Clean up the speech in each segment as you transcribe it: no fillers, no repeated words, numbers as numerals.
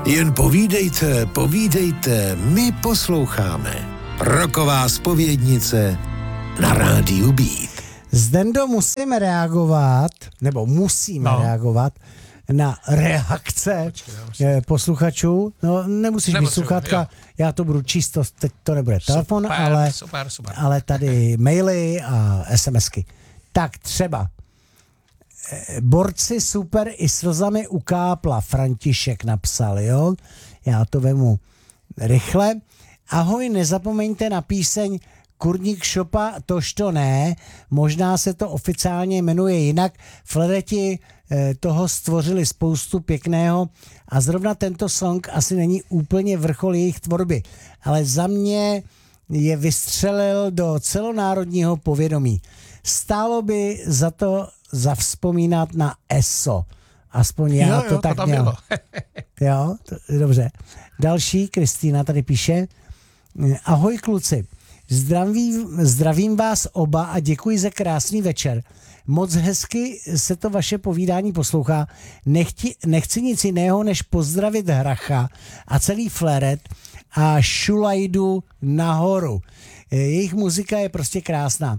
Jen povídejte, povídejte, my posloucháme. Roková zpovědnice na rádiu Beat. Zdendo, musíme reagovat reagovat na reakce posluchačů. No, nemusíš mít sluchátka, já to budu číst, teď to nebude telefon, super. ale tady maily a SMSky. Tak třeba borci super i slzami ukápla, František napsal, jo? Já to vemu rychle. Ahoj, nezapomeňte na píseň Kurník šopa, tož to ne, možná se to oficiálně jmenuje jinak. Flereti toho stvořili spoustu pěkného a zrovna tento song asi není úplně vrchol jejich tvorby, ale za mě je vystřelil do celonárodního povědomí. Stálo by za to zavzpomínat na ESO. Aspoň já to tak měl. Jo, dobře. Další, Kristýna tady píše. Ahoj kluci, zdravím vás oba a děkuji za krásný večer. Moc hezky se to vaše povídání poslouchá. Nechci nic jiného, než pozdravit Hracha a celý Fleret a Šulajdu nahoru. Jejich muzika je prostě krásná.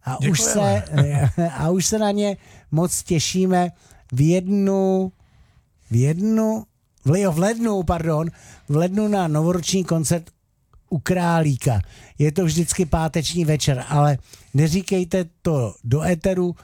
A už se na ně moc těšíme v lednu na novoroční koncert u Králíka. Je to vždycky páteční večer, ale neříkejte to do éteru,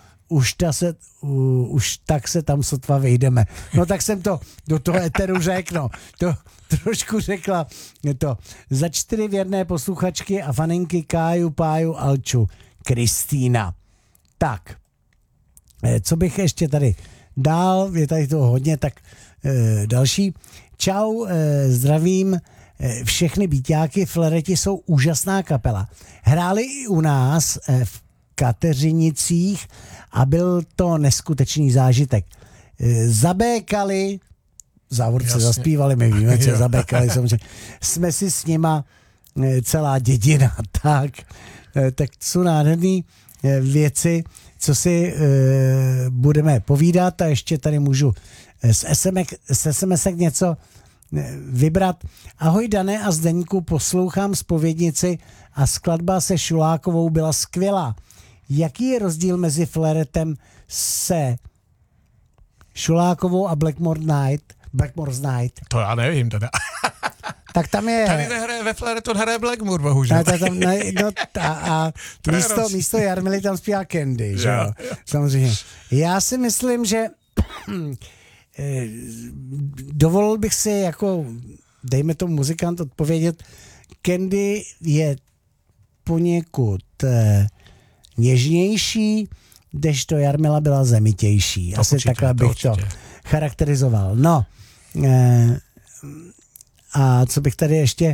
už tak se tam sotva vyjdeme. No tak jsem to do toho éteru řekl, no. To trošku řekla to. Za 4 věrné posluchačky a faninky Káju, Páju, Alču. Kristýna. Tak, co bych ještě tady dál, je tady toho hodně, tak další. Čau, zdravím všechny býťáky, Flereti jsou úžasná kapela. Hráli i u nás v Kateřinicích a byl to neskutečný zážitek. Zabékali, závorce zaspívali, my víme, co zabékali, samozřejmě. Jsme si s nima celá dědina, tak jsou nádherný věci, co si budeme povídat a ještě tady můžu z SMS-ek něco vybrat. Ahoj Dané a Zdeňku, poslouchám zpovědnici a skladba se Šulákovou byla skvělá. Jaký je rozdíl mezi Fleretem se Šulákovou a Blackmore's Night? To já nevím teda. Tak tam je... Tady nehraje ve Fleretu, hraje Blackmore, bohužel. Místo Jarmily tam zpívá Candy, že jo? Samozřejmě. Já si myslím, že dovolil bych si jako, dejme tomu muzikant odpovědět, Candy je poněkud něžnější, kdežto Jarmila byla zemitější. Asi takhle bych to charakterizoval. No, a co bych tady ještě...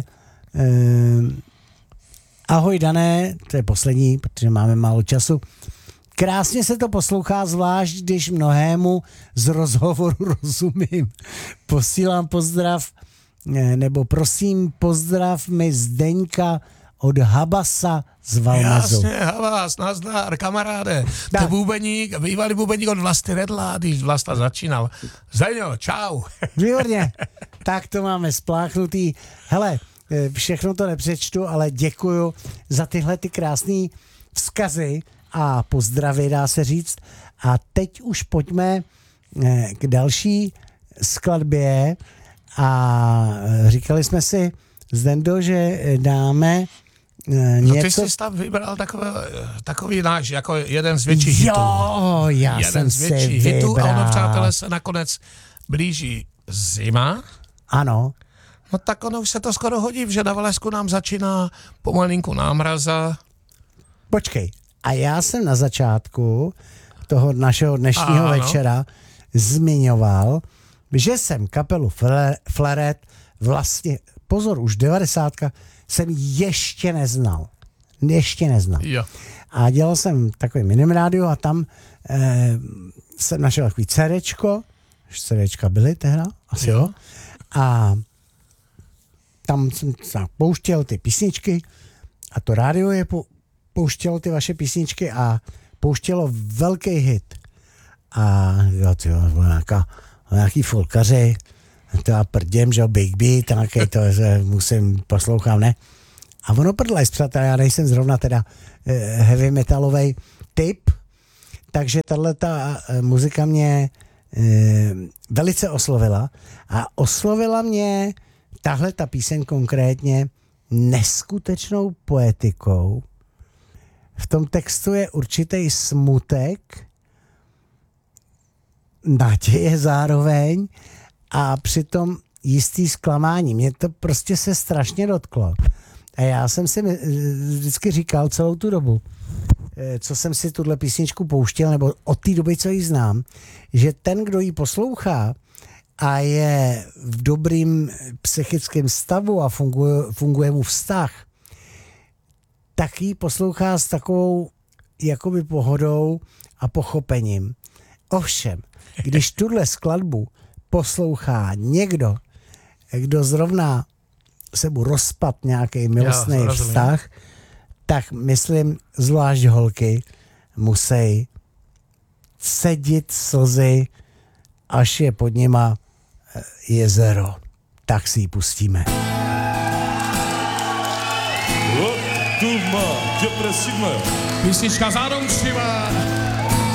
Ahoj Dané, to je poslední, protože máme málo času. Krásně se to poslouchá, zvlášť když mnohému z rozhovoru rozumím. Posílám pozdrav, nebo prosím pozdrav mi Zdeňka od Habasa z Valmezu. Jasně, Habas, nazdar, kamaráde. To je bubeník, bývalý bubeník od Vlasty Redla, když Vlasta začínal. Zdeňo, čau. Výborně, tak to máme spláchnutý. Hele, všechno to nepřečtu, ale děkuju za tyhle ty krásný vzkazy a pozdravy, dá se říct. A teď už pojďme k další skladbě a říkali jsme si, Zdendo, že dáme něco... Ty jsi tam vybral takový náš, jako jeden z větších hitů. Jo, já jsem si vybral. A ono, přátelé, se nakonec blíží zima. Ano. No tak ono už se to skoro hodí, že na Valesku nám začíná pomalinku námraza. Počkej, a já jsem na začátku toho našeho dnešního večera zmiňoval, že jsem kapelu Fleret vlastně, pozor, už 90 jsem ještě neznal. Jo. A dělal jsem takový minirádio a tam jsem našel takový CDčko, CDčka byly tehda, asi jo. A tam jsem pouštěl ty písničky a to rádio je pouštělo ty vaše písničky a pouštělo velký hit. A jo, nějaký folkaři, to já prděm, že Big Beat, také to musím poslouchat, ne? A ono prdlajs, přátelé, já nejsem zrovna teda heavy metalovej typ, takže tato muzika mě velice oslovila a oslovila mě tahle ta píseň konkrétně neskutečnou poetikou. V tom textu je určitý smutek, naděje zároveň a přitom jistý zklamání. Mě to prostě se strašně dotklo. A já jsem si vždycky říkal celou tu dobu, co jsem si tuhle písničku pouštěl, nebo od té doby, co ji znám, že ten, kdo ji poslouchá a je v dobrým psychickém stavu a funguje mu vztah, tak ji poslouchá s takovou jakoby pohodou a pochopením. Ovšem, když tuhle skladbu poslouchá někdo, kdo zrovna se mu rozpad nějaký milostný vztah, tak myslím, zvlášť holky musí cedit slzy, až je pod nima jezero. Tak si ji pustíme. Písnička zádomčivá.